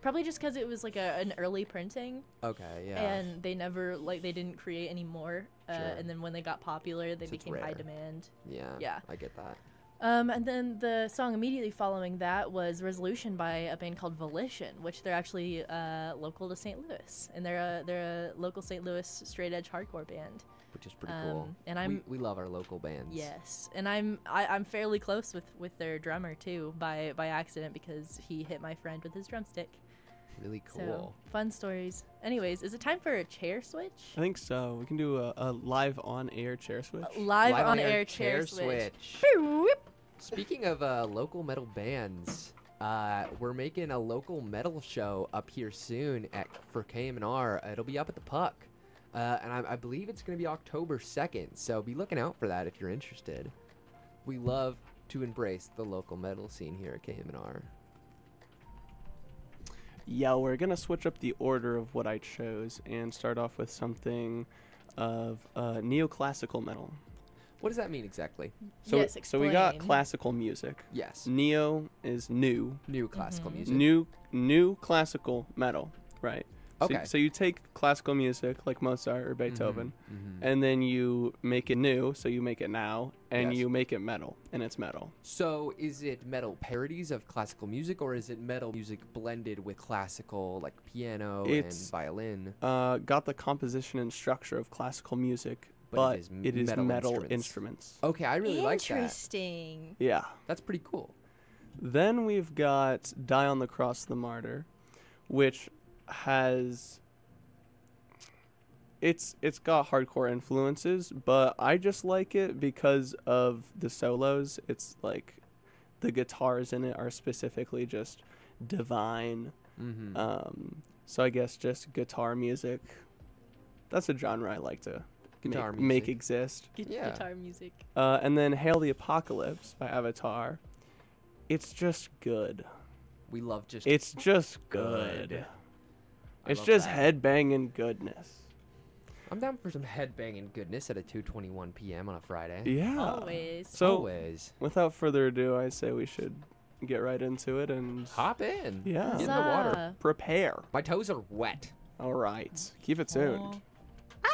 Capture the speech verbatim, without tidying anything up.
Probably just because it was like a, an early printing. Okay, yeah. And they never, like, they didn't create any more. Uh, Sure. And then when they got popular, they So it's became high rare. demand. Yeah, Yeah. I get that. Um, and then the song immediately following that was Resolution by a band called Volition, which they're actually uh, local to Saint Louis. And they're a, they're a local Saint Louis straight edge hardcore band. Which is pretty Um, cool. and I'm- we, we love our local bands. Yes. And I'm I, I'm fairly close with, with their drummer, too, by, by accident because he hit my friend with his drumstick. Really cool. So, fun stories. Anyways, is it time for a chair switch? I think so. We can do a, a live on-air chair switch. Uh, live, Live on air air chair, switch. Speaking of uh, local metal bands, uh, we're making a local metal show up here soon at for K M N R. It'll be up at the Puck, uh, and I, I believe it's going to be October second. So be looking out for that if you're interested. We love to embrace the local metal scene here at K M N R. Yeah, we're gonna switch up the order of what I chose and start off with something of uh, neoclassical metal. What does that mean exactly? So, Yes, so we got explain. classical music. Yes, Neo is new. new classical Mhm. music. New new classical metal, right? So, Okay. so you take classical music like Mozart or Beethoven, Mhm. and then you make it new, so you make it now, and Yes. you make it metal, and it's metal. So is it metal parodies of classical music, or is it metal music blended with classical, like piano It's- and violin? Uh, got the composition and structure of classical music, But but, it is it is metal metal, instruments. instruments. Okay, I really like that. Interesting. Yeah. That's pretty cool. Then we've got Die on the Cross the Martyr, which has it's it's got hardcore influences, but I just like it because of the solos. It's like the guitars in it are specifically just divine. Mm-hmm. Um, so I guess just guitar music. That's a genre I like to Guitar make, make music. exist. Gu- Yeah. Guitar music. Uh, and then Hail the Apocalypse by Avatar. It's just good. We love just. It's just good. I It's love just that. headbanging goodness. I'm down for some headbanging goodness at a two twenty-one p.m. on a Friday. Yeah. Always. So, Always. without further ado, I say we should get right into it and Hop in. Yeah. Get in the water. Huzzah. prepare. My toes are wet. All right. Keep it tuned. Aw.